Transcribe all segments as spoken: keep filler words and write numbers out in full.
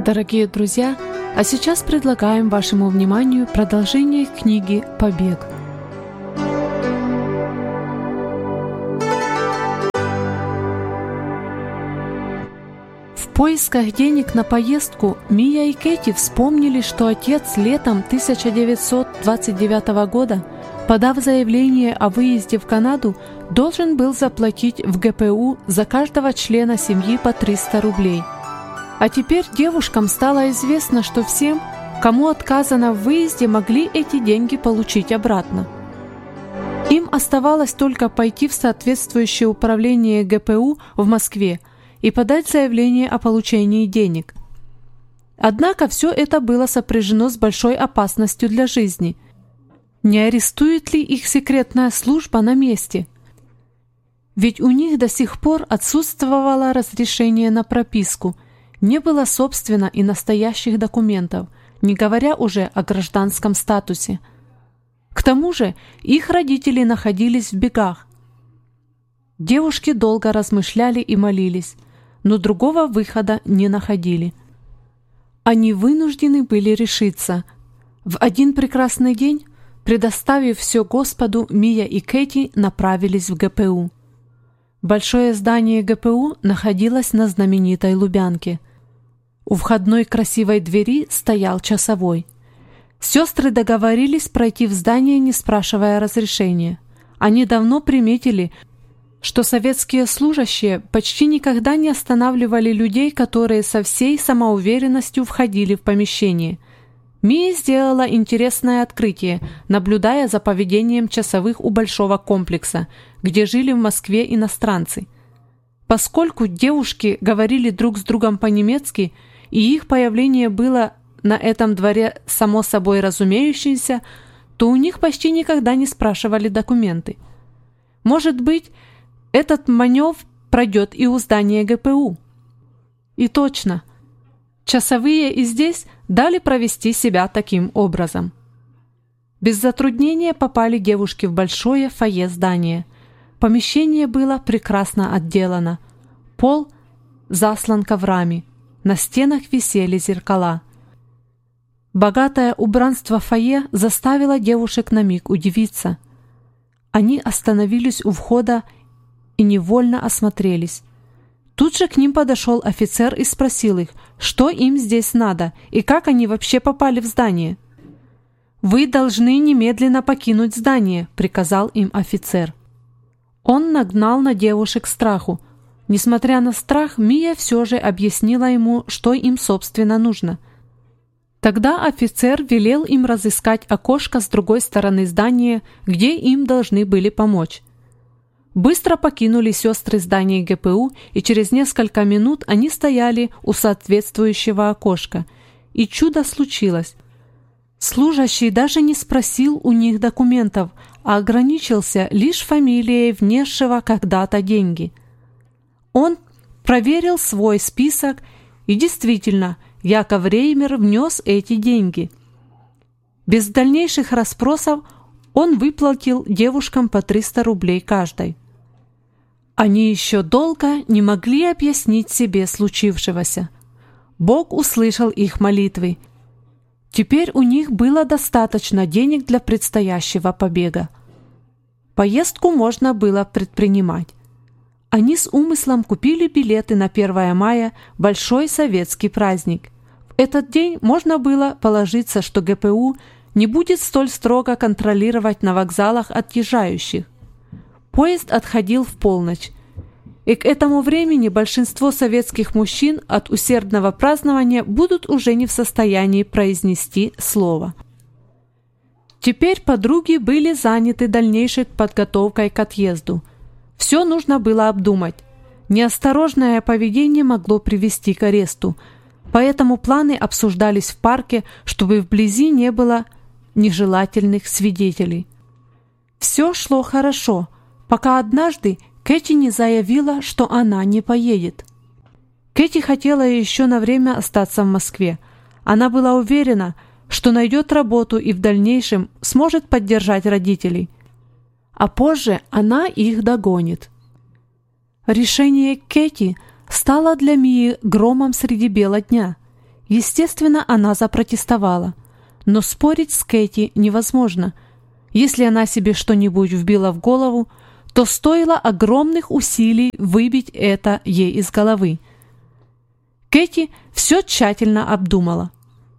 Дорогие друзья, а сейчас предлагаем вашему вниманию продолжение книги «Побег». В поисках денег на поездку Мия и Кэти вспомнили, что отец летом тысяча девятьсот двадцать девятого года, подав заявление о выезде в Канаду, должен был заплатить в гэ пэ у за каждого члена семьи по триста рублей. А теперь девушкам стало известно, что всем, кому отказано в выезде, могли эти деньги получить обратно. Им оставалось только пойти в соответствующее управление гэ пэ у в Москве и подать заявление о получении денег. Однако все это было сопряжено с большой опасностью для жизни. Не арестует ли их секретная служба на месте? Ведь у них до сих пор отсутствовало разрешение на прописку, не было собственно и настоящих документов, не говоря уже о гражданском статусе. К тому же их родители находились в бегах. Девушки долго размышляли и молились, но другого выхода не находили. Они вынуждены были решиться. В один прекрасный день, предоставив все Господу, Мия и Кэти направились в гэ пэ у. Большое здание гэ пэ у находилось на знаменитой Лубянке. У входной красивой двери стоял часовой. Сестры договорились пройти в здание, не спрашивая разрешения. Они давно приметили, что советские служащие почти никогда не останавливали людей, которые со всей самоуверенностью входили в помещение. Мия сделала интересное открытие, наблюдая за поведением часовых у большого комплекса, где жили в Москве иностранцы. Поскольку девушки говорили друг с другом по-немецки, и их появление было на этом дворе само собой разумеющимся, то у них почти никогда не спрашивали документы. Может быть, этот маневр пройдет и у здания гэ пэ у. И точно, часовые и здесь дали провести себя таким образом. Без затруднения попали девушки в большое фойе здания. Помещение было прекрасно отделано. Пол заслан коврами. На стенах висели зеркала. Богатое убранство фойе заставило девушек на миг удивиться. Они остановились у входа и невольно осмотрелись. Тут же к ним подошел офицер и спросил их, что им здесь надо и как они вообще попали в здание. «Вы должны немедленно покинуть здание», — приказал им офицер. Он нагнал на девушек страху. Несмотря на страх, Мия все же объяснила ему, что им, собственно, нужно. Тогда офицер велел им разыскать окошко с другой стороны здания, где им должны были помочь. Быстро покинули сестры здание гэ пэ у, и через несколько минут они стояли у соответствующего окошка. И чудо случилось. Служащий даже не спросил у них документов, а ограничился лишь фамилией внесшего когда-то деньги. Он проверил свой список, и действительно, Яков Реймер внес эти деньги. Без дальнейших расспросов он выплатил девушкам по триста рублей каждой. Они еще долго не могли объяснить себе случившегося. Бог услышал их молитвы. Теперь у них было достаточно денег для предстоящего побега. Поездку можно было предпринимать. Они с умыслом купили билеты на первое мая, большой советский праздник. В этот день можно было положиться, что гэ пэ у не будет столь строго контролировать на вокзалах отъезжающих. Поезд отходил в полночь, и к этому времени большинство советских мужчин от усердного празднования будут уже не в состоянии произнести слово. Теперь подруги были заняты дальнейшей подготовкой к отъезду. Все нужно было обдумать. Неосторожное поведение могло привести к аресту, поэтому планы обсуждались в парке, чтобы вблизи не было нежелательных свидетелей. Все шло хорошо, пока однажды Кэти не заявила, что она не поедет. Кэти хотела еще на время остаться в Москве. Она была уверена, что найдет работу и в дальнейшем сможет поддержать родителей. А позже она их догонит. Решение Кэти стало для Мии громом среди бела дня. Естественно, она запротестовала. Но спорить с Кэти невозможно. Если она себе что-нибудь вбила в голову, то стоило огромных усилий выбить это ей из головы. Кэти все тщательно обдумала.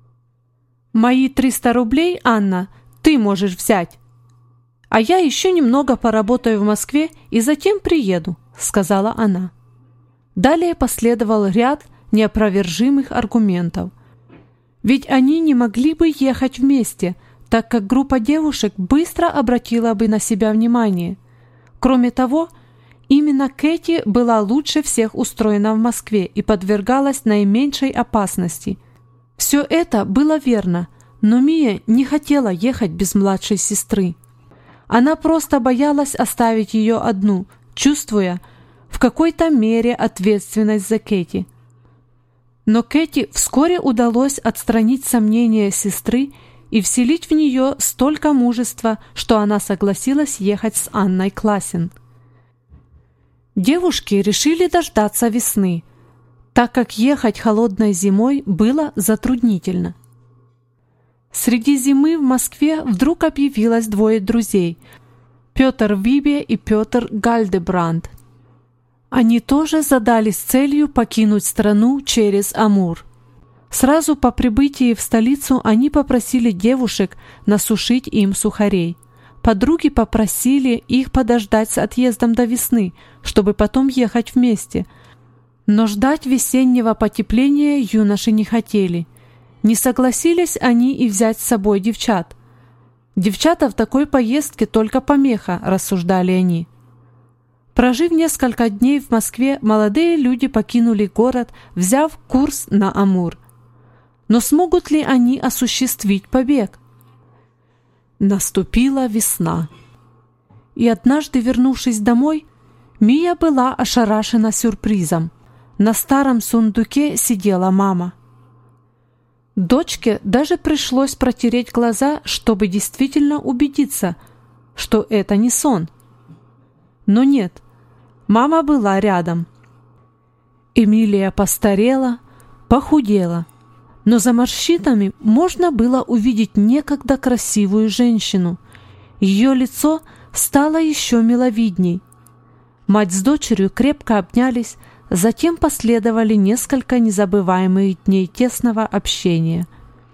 «Мои триста рублей, Анна, ты можешь взять. А я еще немного поработаю в Москве и затем приеду», — сказала она. Далее последовал ряд неопровержимых аргументов. Ведь они не могли бы ехать вместе, так как группа девушек быстро обратила бы на себя внимание. Кроме того, именно Кэти была лучше всех устроена в Москве и подвергалась наименьшей опасности. Все это было верно, но Мия не хотела ехать без младшей сестры. Она просто боялась оставить ее одну, чувствуя в какой-то мере ответственность за Кэти. Но Кэти вскоре удалось отстранить сомнения сестры и вселить в нее столько мужества, что она согласилась ехать с Анной Классен. Девушки решили дождаться весны, так как ехать холодной зимой было затруднительно. Среди зимы в Москве вдруг объявилось двое друзей – Петр Вибе и Петр Гальдебранд. Они тоже задались целью покинуть страну через Амур. Сразу по прибытии в столицу они попросили девушек насушить им сухарей. Подруги попросили их подождать с отъездом до весны, чтобы потом ехать вместе. Но ждать весеннего потепления юноши не хотели. Не согласились они и взять с собой девчат. Девчата в такой поездке только помеха, рассуждали они. Прожив несколько дней в Москве, молодые люди покинули город, взяв курс на Амур. Но смогут ли они осуществить побег? Наступила весна. И однажды, вернувшись домой, Мия была ошарашена сюрпризом. На старом сундуке сидела мама. Дочке даже пришлось протереть глаза, чтобы действительно убедиться, что это не сон. Но нет, мама была рядом. Эмилия постарела, похудела, но за морщинами можно было увидеть некогда красивую женщину. Ее лицо стало еще миловидней. Мать с дочерью крепко обнялись, затем последовали несколько незабываемых дней тесного общения.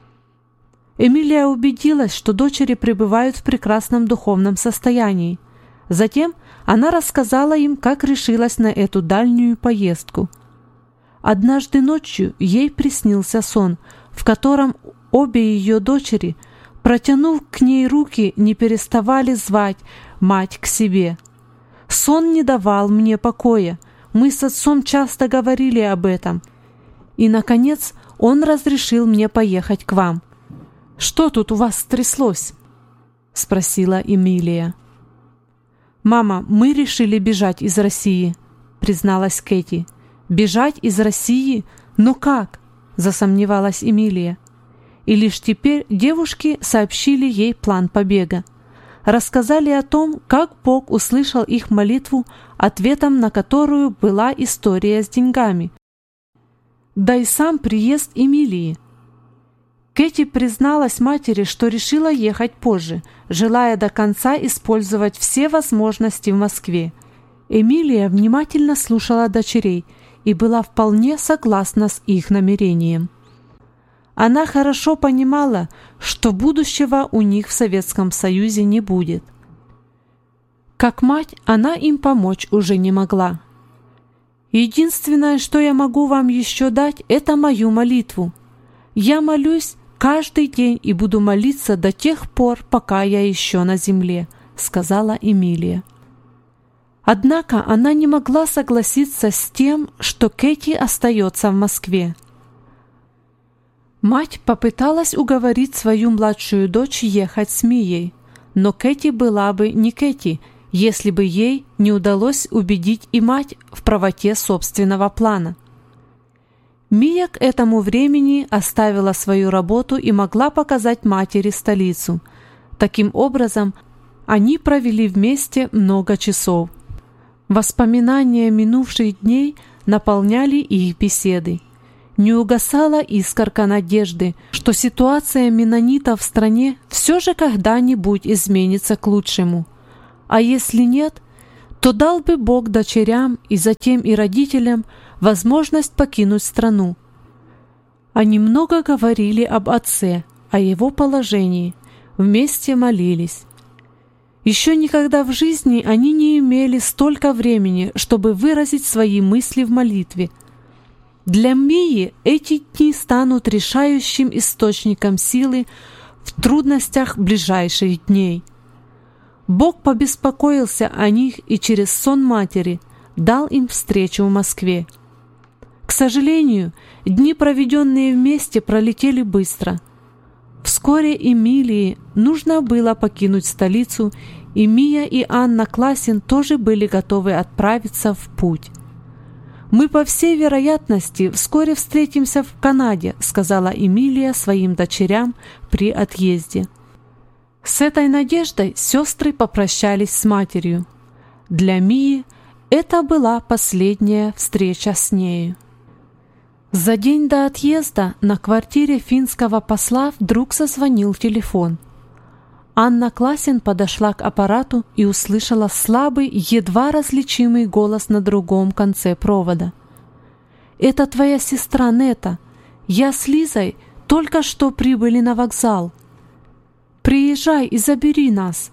Эмилия убедилась, что дочери пребывают в прекрасном духовном состоянии. Затем она рассказала им, как решилась на эту дальнюю поездку. Однажды ночью ей приснился сон, в котором обе ее дочери, протянув к ней руки, не переставали звать мать к себе. «Сон не давал мне покоя. Мы с отцом часто говорили об этом. И, наконец, он разрешил мне поехать к вам». «Что тут у вас стряслось?» — спросила Эмилия. «Мама, мы решили бежать из России», — призналась Кэти. «Бежать из России? Но как?» — засомневалась Эмилия. И лишь теперь девушки сообщили ей план побега. Рассказали о том, как Бог услышал их молитву, ответом на которую была история с деньгами. Да и сам приезд Эмилии. Кэти призналась матери, что решила ехать позже, желая до конца использовать все возможности в Москве. Эмилия внимательно слушала дочерей и была вполне согласна с их намерением. Она хорошо понимала, что будущего у них в Советском Союзе не будет. Как мать, она им помочь уже не могла. «Единственное, что я могу вам еще дать, это мою молитву. Я молюсь каждый день и буду молиться до тех пор, пока я еще на земле», — сказала Эмилия. Однако она не могла согласиться с тем, что Кэти остается в Москве. Мать попыталась уговорить свою младшую дочь ехать с Мией, но Кэти была бы не Кэти, если бы ей не удалось убедить и мать в правоте собственного плана. Мия к этому времени оставила свою работу и могла показать матери столицу. Таким образом, они провели вместе много часов. Воспоминания минувших дней наполняли их беседы. Не угасала искорка надежды, что ситуация меннонитов в стране все же когда-нибудь изменится к лучшему. А если нет, то дал бы Бог дочерям и затем и родителям возможность покинуть страну. Они много говорили об отце, о его положении, вместе молились. Еще никогда в жизни они не имели столько времени, чтобы выразить свои мысли в молитве. Для Мии эти дни станут решающим источником силы в трудностях ближайших дней. Бог побеспокоился о них и через сон матери дал им встречу в Москве. К сожалению, дни, проведенные вместе, пролетели быстро. Вскоре Эмилии нужно было покинуть столицу, и Мия и Анна Классин тоже были готовы отправиться в путь. «Мы, по всей вероятности, вскоре встретимся в Канаде», сказала Эмилия своим дочерям при отъезде. С этой надеждой сестры попрощались с матерью. Для Мии это была последняя встреча с нею. За день до отъезда на квартире финского посла вдруг зазвонил телефон. Анна Классин подошла к аппарату и услышала слабый, едва различимый голос на другом конце провода. «Это твоя сестра Нета. Я с Лизой только что прибыли на вокзал. Приезжай и забери нас».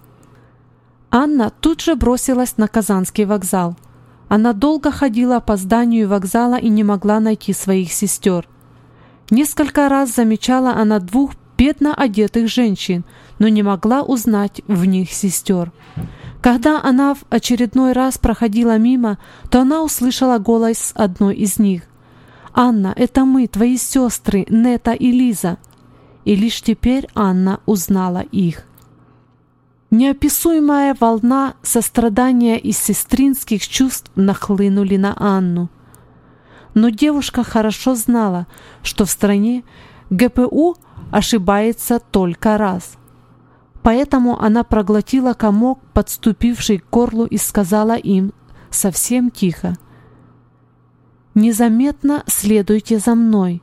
Анна тут же бросилась на Казанский вокзал. Она долго ходила по зданию вокзала и не могла найти своих сестер. Несколько раз замечала она двух бедно одетых женщин, но не могла узнать в них сестер. Когда она в очередной раз проходила мимо, то она услышала голос одной из них. «Анна, это мы, твои сестры, Нета и Лиза». И лишь теперь Анна узнала их. Неописуемая волна сострадания и сестринских чувств нахлынули на Анну. Но девушка хорошо знала, что в стране ГПУ ошибается только раз. Поэтому она проглотила комок, подступивший к горлу, и сказала им совсем тихо: «Незаметно следуйте за мной».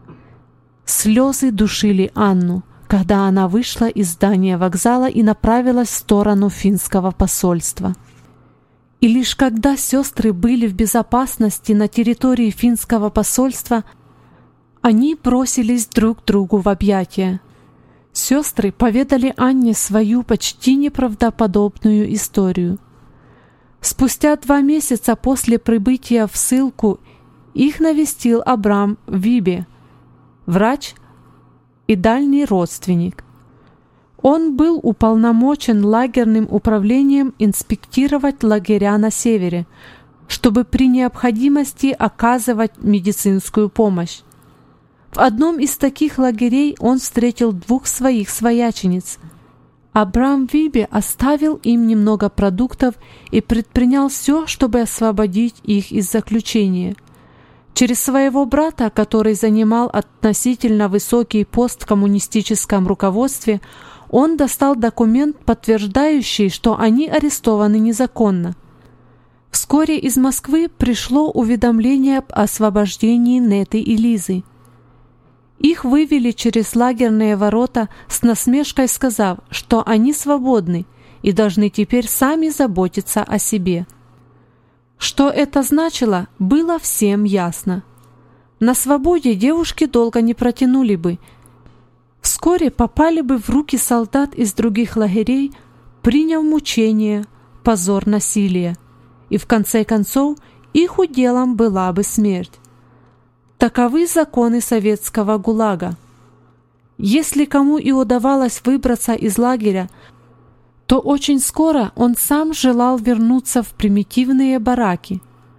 Слезы душили Анну, когда она вышла из здания вокзала и направилась в сторону финского посольства. И лишь когда сестры были в безопасности на территории финского посольства, они бросились друг к другу в объятия. Сестры поведали Анне свою почти неправдоподобную историю. Спустя два месяца после прибытия в ссылку их навестил Абрам Вибе, врач и дальний родственник. Он был уполномочен лагерным управлением инспектировать лагеря на севере, чтобы при необходимости оказывать медицинскую помощь. В одном из таких лагерей он встретил двух своих своячениц. Абрам Вибе оставил им немного продуктов и предпринял все, чтобы освободить их из заключения. Через своего брата, который занимал относительно высокий пост в коммунистическом руководстве, он достал документ, подтверждающий, что они арестованы незаконно. Вскоре из Москвы пришло уведомление об освобождении Неты и Лизы. Их вывели через лагерные ворота с насмешкой, сказав, что они свободны и должны теперь сами заботиться о себе. Что это значило, было всем ясно. На свободе девушки долго не протянули бы. Вскоре попали бы в руки солдат из других лагерей, приняв мучения, позор насилия. И в конце концов их уделом была бы смерть. Таковы законы советского ГУЛАГа. Если кому и удавалось выбраться из лагеря, то очень скоро он сам желал вернуться в примитивные бараки.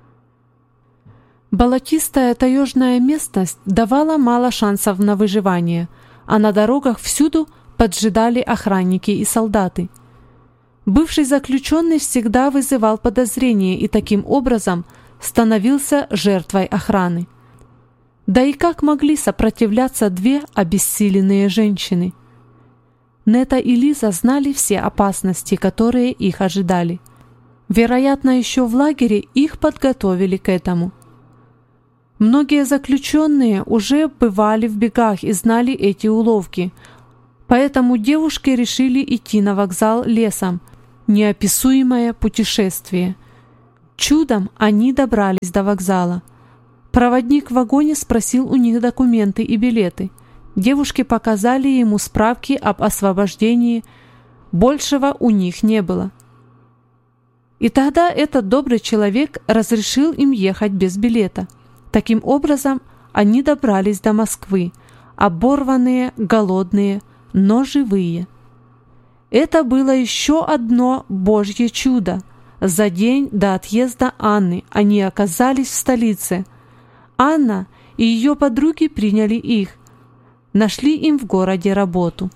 Болотистая таежная местность давала мало шансов на выживание, а на дорогах всюду поджидали охранники и солдаты. Бывший заключенный всегда вызывал подозрения и таким образом становился жертвой охраны. Да и как могли сопротивляться две обессиленные женщины? Нета и Лиза знали все опасности, которые их ожидали. Вероятно, еще в лагере их подготовили к этому. Многие заключенные уже бывали в бегах и знали эти уловки, поэтому девушки решили идти на вокзал лесом. Неописуемое путешествие. Чудом они добрались до вокзала. Проводник в вагоне спросил у них документы и билеты. Девушки показали ему справки об освобождении. Большего у них не было. И тогда этот добрый человек разрешил им ехать без билета. Таким образом, они добрались до Москвы, оборванные, голодные, но живые. Это было еще одно Божье чудо. За день до отъезда Анны они оказались в столице. Анна и ее подруги приняли их, нашли им в городе работу.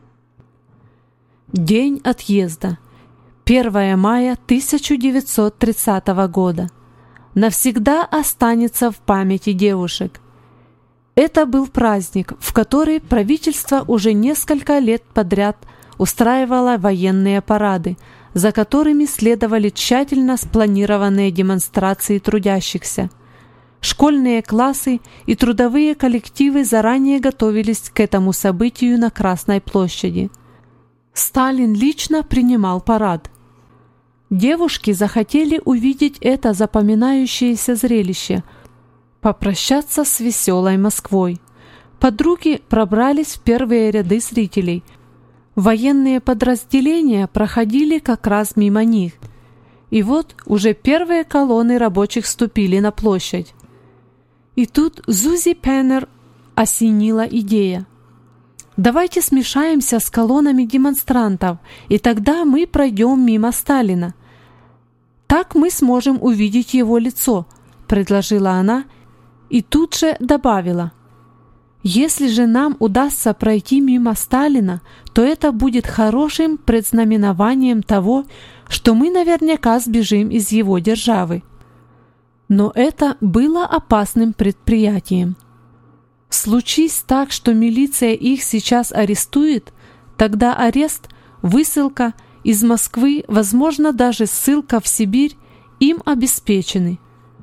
День отъезда. первое мая тысяча девятьсот тридцатого года. Навсегда останется в памяти девушек. Это был праздник, в который правительство уже несколько лет подряд устраивало военные парады, за которыми следовали тщательно спланированные демонстрации трудящихся. Школьные классы и трудовые коллективы заранее готовились к этому событию на Красной площади. Сталин лично принимал парад. Девушки захотели увидеть это запоминающееся зрелище, попрощаться с веселой Москвой. Подруги пробрались в первые ряды зрителей. Военные подразделения проходили как раз мимо них. И вот уже первые колонны рабочих ступили на площадь. И тут Зузи Пеннер осенила идея. «Давайте смешаемся с колоннами демонстрантов, и тогда мы пройдем мимо Сталина. Так мы сможем увидеть его лицо», — предложила она, и тут же добавила: «Если же нам удастся пройти мимо Сталина, то это будет хорошим предзнаменованием того, что мы наверняка сбежим из его державы». Но это было опасным предприятием. Случись так, что милиция их сейчас арестует, тогда арест, высылка из Москвы, возможно, даже ссылка в Сибирь им обеспечены.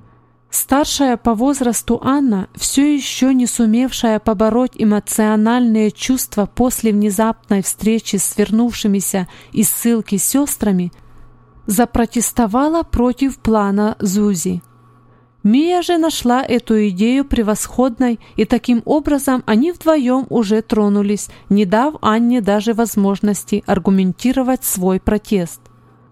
Старшая по возрасту Анна, все еще не сумевшая побороть эмоциональные чувства после внезапной встречи с вернувшимися из ссылки сестрами, запротестовала против плана Зузи. Мия же нашла эту идею превосходной, и таким образом они вдвоем уже тронулись, не дав Анне даже возможности аргументировать свой протест.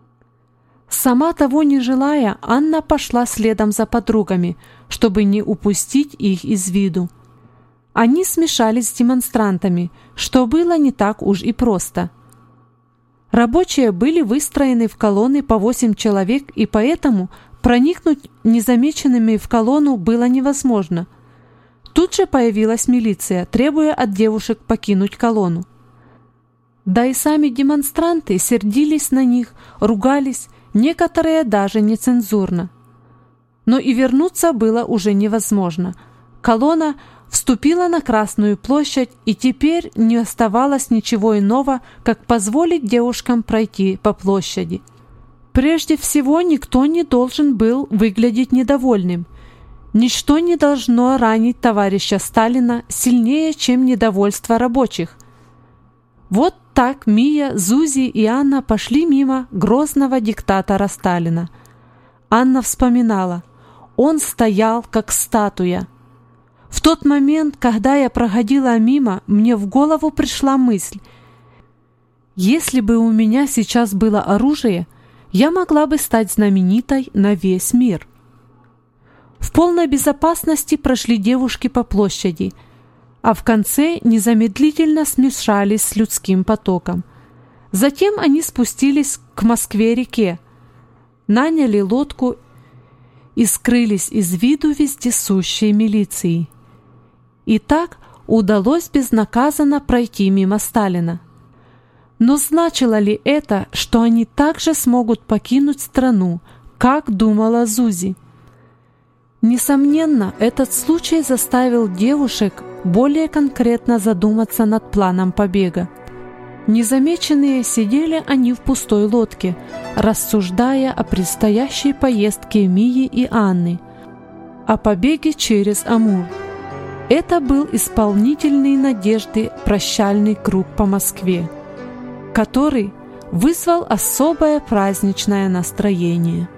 Сама того не желая, Анна пошла следом за подругами, чтобы не упустить их из виду. Они смешались с демонстрантами, что было не так уж и просто. Рабочие были выстроены в колонны по восемь человек, и поэтому проникнуть незамеченными в колонну было невозможно. Тут же появилась милиция, требуя от девушек покинуть колонну. Да и сами демонстранты сердились на них, ругались, некоторые даже нецензурно. Но и вернуться было уже невозможно. Колонна вступила на Красную площадь, и теперь не оставалось ничего иного, как позволить девушкам пройти по площади. Прежде всего, никто не должен был выглядеть недовольным. Ничто не должно ранить товарища Сталина сильнее, чем недовольство рабочих. Вот так Мия, Зузи и Анна пошли мимо грозного диктатора Сталина. Анна вспоминала: он стоял как статуя. В тот момент, когда я проходила мимо, мне в голову пришла мысль: если бы у меня сейчас было оружие, я могла бы стать знаменитой на весь мир. В полной безопасности прошли девушки по площади, а в конце незамедлительно смешались с людским потоком. Затем они спустились к Москве-реке, наняли лодку и скрылись из виду вездесущей милиции. И так удалось безнаказанно пройти мимо Сталина. Но значило ли это, что они также смогут покинуть страну, как думала Зузи? Несомненно, этот случай заставил девушек более конкретно задуматься над планом побега. Незамеченные сидели они в пустой лодке, рассуждая о предстоящей поездке Мии и Анны. о побеге через Амур. Это был исполнительный надежды прощальный круг по Москве, который вызвал особое праздничное настроение.